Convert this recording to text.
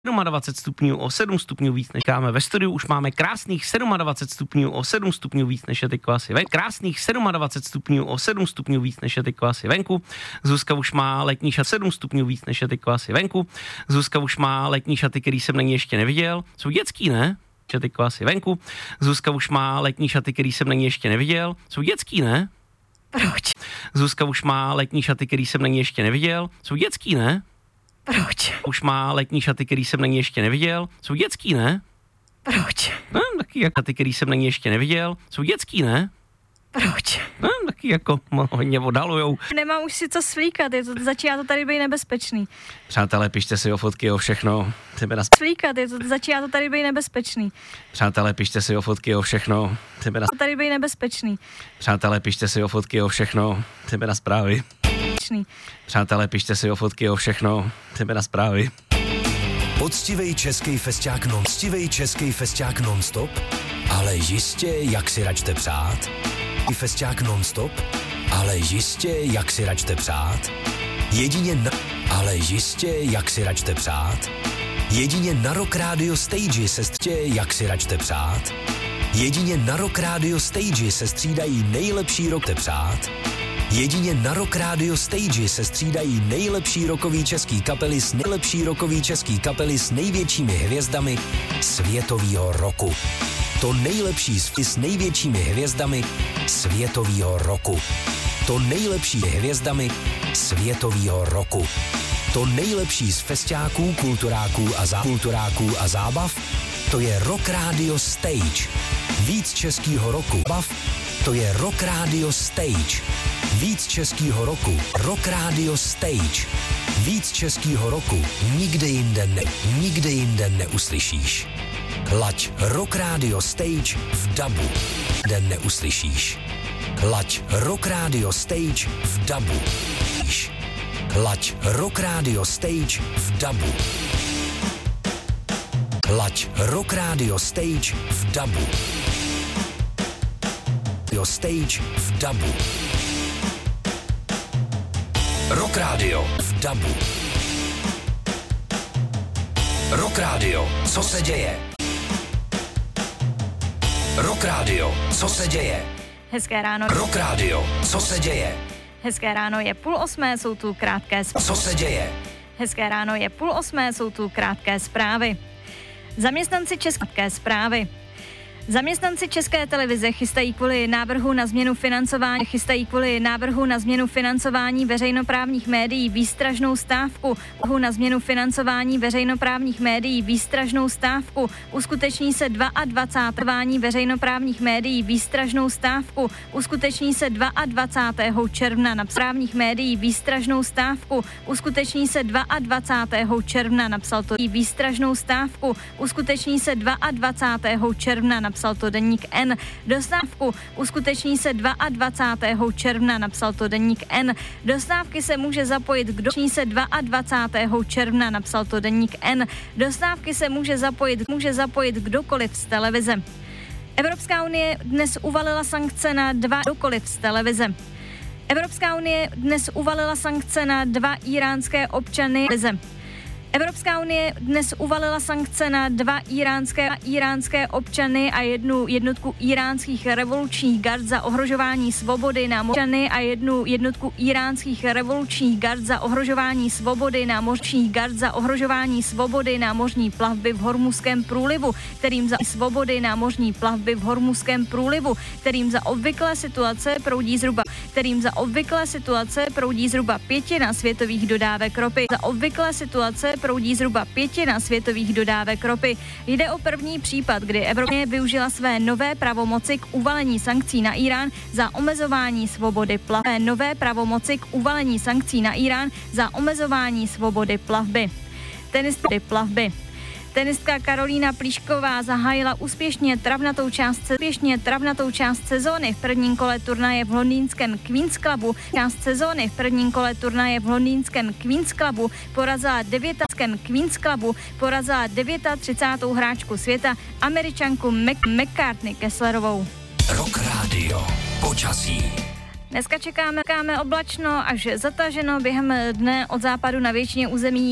27 stupňů, o 7 stupňů víc než máme ve studiu, už máme krásných 27 stupňů, o 7 stupňů víc než je teďko asi venku. Krásných 27 stupňů, o 7 stupňů víc než je teďko asi venku. Zuzka už má letní šaty 7 stupňů víc než je teďko asi venku. Zuzka už má letní šaty, který jsem na ní ještě neviděl. Jsou dětský, ne? Je teďko asi venku. Zuzka už má letní šaty, který jsem na ní ještě neviděl. Jsou dětský, ne? Proč? Zuzka už má letní šaty, který jsem na ní ještě neviděl. Jsou dětský, ne? Proč? Už má letní šaty, který jsem na ní ještě neviděl. Jsou dětský, ne? Proč? No, taky jako šaty, který jsem na ní ještě neviděl. Jsou dětský, ne? Proč? No, taky jako hodně odhalujou. Nemám už si co slíkat, začíná to tady být nebezpečný. Přátelé, pište si o fotky, o všechno. Slíkat, začíná to tady být nebezpečný. Přátelé, pište si o fotky, o všechno. Tady být nebezpečný. Přátelé, pište si o fotky, o všechno. Tebe na zprávy. Přátelé, pište si o fotky, o všechno. Tebe na zprávy. Poctivej český festiák non-stop, ale jistě, jak si račte přát. Festiák non-stop, ale jistě, jak si račte přát. Ale jistě, jak si račte přát. Jedině na Rock Radio Stage jak si račte přát. Jedině na Rock Radio Stage se střídají nejlepší rock přát. Jedině na Rock Radio Stage se střídají nejlepší rockový český kapely s největšími hvězdami světového roku. To nejlepší s největšími hvězdami světového roku. To nejlepší hvězdami světového roku. To nejlepší z festiáků, kulturáků a zábav, to je Rock Radio Stage. Víc českýho roku. To je Rock Radio Stage. Víc českýho roku. Rock Radio Stage. Víc českýho roku. Nikde jinde neuslyšíš. Laď Rock Radio Stage v dabu. Den neuslyšíš. Laď Rock Radio Stage v dabu. Laď Rock Radio Stage v dabu. Laď Rock Radio Stage v dabu. Stage v dabu. Rock Radio v dabu. Rock Radio, co se děje? Rock Radio, co se děje? Hezké ráno. Rock Radio, co se děje? Hezké ráno, je 7:30, jsou tu krátké zprávy. Co se děje? Hezké ráno, je 7:30, jsou tu krátké zprávy. Zaměstnanci České televize chystají kvůli návrhu na změnu financování veřejnoprávních médií výstražnou stávku. Uskuteční se 22. června na správních médií výstražnou stávku. Uskuteční se 22. června, napsal to výstražnou stávku. Uskuteční se 22. června, napsal to deník N. Do stávku uskuteční se 22. června, napsal to deník N. Do stávky se může zapojit kdokoliv z televize. Evropská unie dnes uvalila sankce na dva iránské občany. Evropská unie dnes uvalila sankce na dva iránské občany a jednu jednotku iránských revolučních gard za ohrožování svobody námořní plavby v Hormuzském průlivu, kterým za obvyklé situace proudí zhruba pětina světových dodávek ropy. Jde o první případ, kdy Evropa využila své nové pravomoci k uvalení sankcí na Irán za omezování svobody plavby. Tenistka Karolína Plíšková zahájila úspěšně travnatou část sezóny. V prvním kole turnaje v londýnském Queen's Clubu porazila 39. hráčku světa, Američanku McCartney Kesslerovou. Rock Radio. Počasí. Dneska čekáme oblačno až zataženo, během dne od západu na většině území